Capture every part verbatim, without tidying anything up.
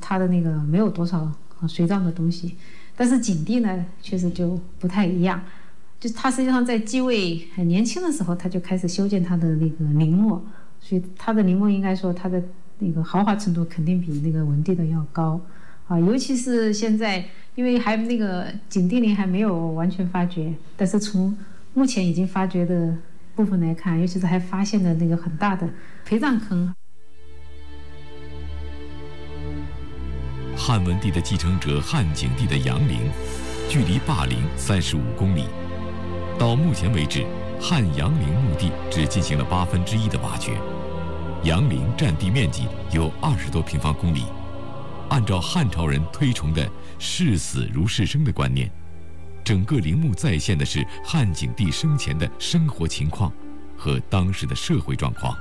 他的那个没有多少随葬的东西。但是景帝呢，确实就不太一样，就他实际上在继位很年轻的时候，他就开始修建他的那个陵墓，所以他的陵墓应该说他的那个豪华程度肯定比那个文帝的要高啊，尤其是现在，因为还那个景帝陵还没有完全发掘，但是从目前已经发掘的部分来看，尤其是还发现了那个很大的陪葬坑。 汉文帝的继承者汉景帝的阳陵，距离霸陵三十五公里。到目前为止，汉阳陵墓地只进行了八分之一的挖掘。阳陵占地面积有二十多平方公里。按照汉朝人推崇的“视死如视生”的观念，整个陵墓再现的是汉景帝生前的生活情况和当时的社会状况。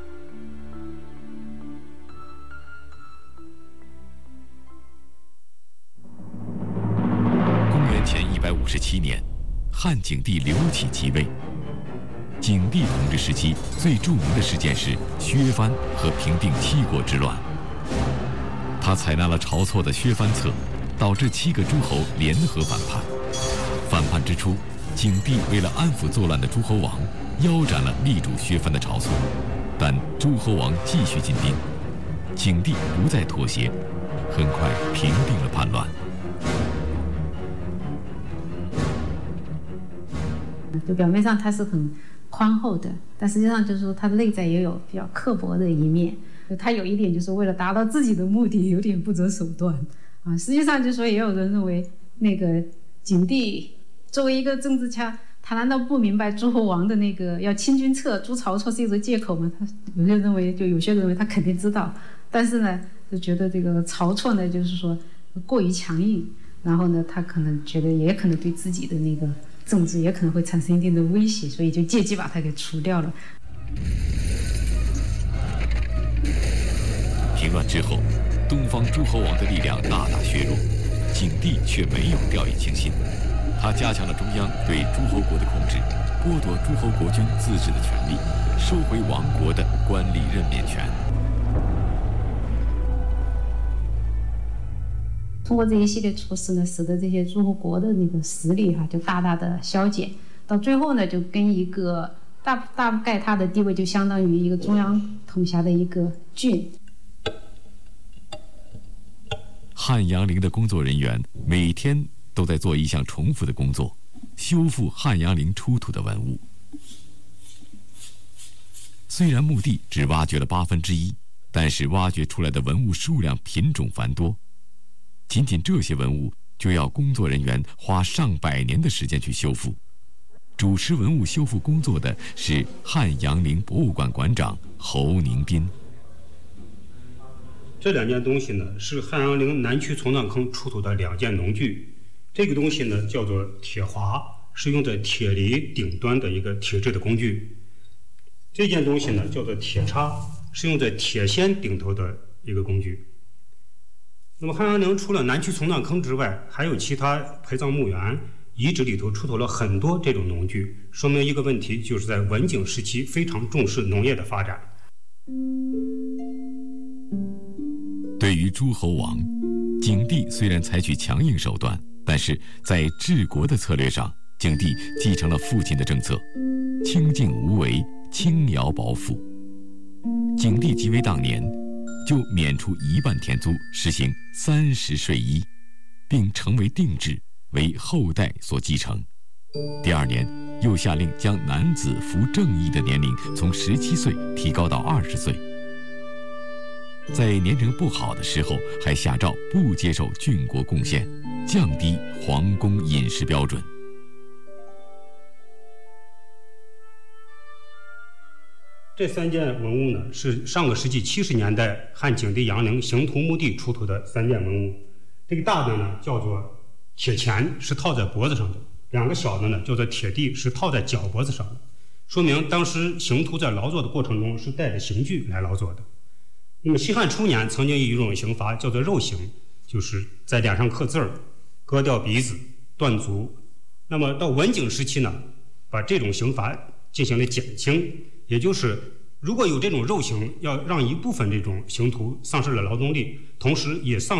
五十七年，汉景帝刘启即位。景帝统治时期最著名的事件是削藩和平定七国之乱。他采纳了晁错的削藩策，导致七个诸侯联合反叛。反叛之初，景帝为了安抚作乱的诸侯王，腰斩了力主削藩的晁错，但诸侯王继续进兵，景帝不再妥协，很快平定了叛乱。 就表面上他是很宽厚的，但实际上就是说他内在也有比较刻薄的一面。他有一点就是为了达到自己的目的，有点不择手段啊。实际上就是说，也有人认为那个景帝作为一个政治家，他难道不明白诸侯王的那个要清君侧、诛晁错是一种借口吗？他有些人认为，就有些人认为他肯定知道，但是呢，就觉得这个晁错呢，就是说过于强硬，然后呢，他可能觉得也可能对自己的那个政治也可能会产生一定的威胁，所以就借机把他给除掉了。 平乱之后，东方诸侯王的力量大大削弱，景帝却没有掉以轻心，他加强了中央对诸侯国的控制，剥夺诸侯国君自治的权利，收回亡国的官吏任免权。 通过这一系列措施呢，使得这些诸侯国的那个实力哈、啊、就大大的消减，到最后呢，就跟一个大大概它的地位就相当于一个中央统辖的一个郡。 汉阳陵的工作人员每天都在做一项重复的工作，修复汉阳陵出土的文物。虽然墓地只挖掘了八分之一，但是挖掘出来的文物数量品种繁多。仅仅这些文物就要工作人员花上百年的时间去修复。主持文物修复工作的是汉阳陵博物馆馆长侯宁斌。 这两件东西呢，是汉阳陵南区从葬坑出土的两件农具。这个东西呢，叫做铁划，是用在铁犁顶端的一个铁制的工具。这件东西呢，叫做铁叉，是用在铁锨顶头的一个工具。那么汉阳陵除了南区从葬坑之外，还有其他陪葬墓园遗址里头出土了很多这种农具，说明一个问题，就是在文景时期非常重视农业的发展。 对于诸侯王，景帝虽然采取强硬手段，但是在治国的策略上，景帝继承了父亲的政策，清静无为，轻徭薄赋。景帝即位当年，就免除一半田租，实行三十税一，并成为定制，为后代所继承。第二年，又下令将男子服正役的年龄从十七岁提高到二十岁。在年龄不好的时候，还下诏不接受郡国贡献，降低皇宫饮食标准。 这三件文物呢，是上个世纪七十年代汉景帝阳陵刑徒墓地出土的三件文物。这个大的呢叫做铁钳，是套在脖子上的；两个小的呢叫做铁地，是套在脚脖子上的。说明当时刑徒在劳作的过程中是带着刑具来劳作的。那么西汉初年曾经有一种刑罚叫做肉刑，就是在脸上刻字儿、割掉鼻子、断足。那么到文景时期呢，把这种刑罚进行了减轻，也就是如果有这种肉刑，要让一部分这种刑徒丧失了劳动力，同时也丧